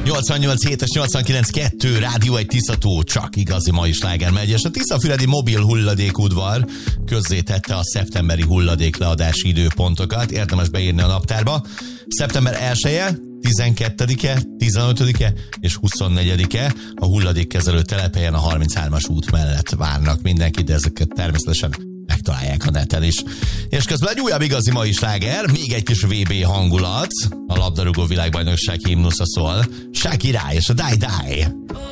88.7-es, 89.2 Rádió egy Tiszató, csak igazi mai sláger megy, és a Tiszafüredi mobil hulladékudvar közzétette a szeptemberi hulladékleadási időpontokat, érdemes beírni a naptárba. Szeptember 1-e, 12-e, 15-e és 24-e a hulladékkezelő telephelyen a 33-as út mellett várnak mindenkit, de ezeket természetesen megtalálják a neten is. És közben egy újabb igazi mai sláger, még egy kis VB hangulat, a labdarúgó világbajnokság himnusza szól, Shakira és a Die Die.